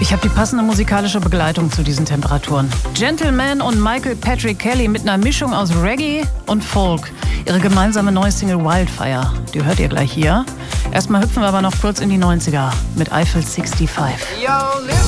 Ich habe die passende musikalische Begleitung zu diesen Temperaturen. Gentleman und Michael Patrick Kelly mit einer Mischung aus Reggae und Folk. Ihre gemeinsame neue Single Wildfire, die hört ihr gleich hier. Erstmal hüpfen wir aber noch kurz in die 90er mit Eiffel 65.